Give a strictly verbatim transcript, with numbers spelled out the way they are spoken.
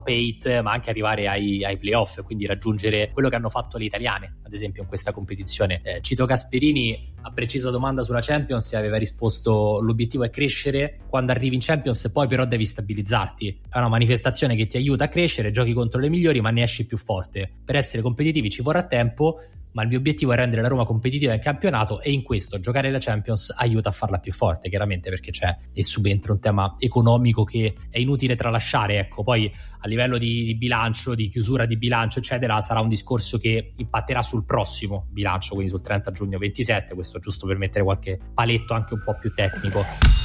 eight, ma anche arrivare ai, ai playoff, quindi raggiungere quello che hanno fatto le italiane, ad esempio in questa competizione. Eh, cito Gasperini, a precisa domanda sulla Champions, e aveva risposto: l'obiettivo è crescere, quando arrivi in Champions poi però devi stabilizzarti, è una manifestazione che ti aiuta a crescere, giochi contro le migliori ma ne esci più forte. Per essere competitivi ci vorrà tempo, ma il mio obiettivo è rendere la Roma competitiva in campionato, e in questo giocare la Champions aiuta a farla più forte, chiaramente, perché c'è e subentra un tema economico che è inutile tralasciare. Ecco, poi a livello di, di bilancio, di chiusura di bilancio eccetera, sarà un discorso che impatterà sul prossimo bilancio, quindi sul trenta giugno ventisette, questo giusto per mettere qualche paletto anche un po' più tecnico.